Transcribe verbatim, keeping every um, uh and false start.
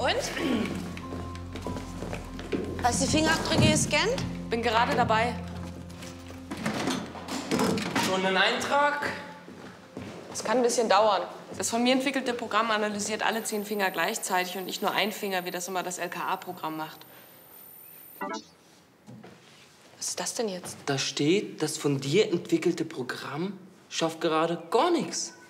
Und? Hast du die Fingerabdrücke gescannt? Bin gerade dabei. Schon ein Eintrag? Es kann ein bisschen dauern. Das von mir entwickelte Programm analysiert alle zehn Finger gleichzeitig und nicht nur ein Finger, wie das immer das L K A-Programm macht. Was ist das denn jetzt? Da steht, das von dir entwickelte Programm schafft gerade gar nichts.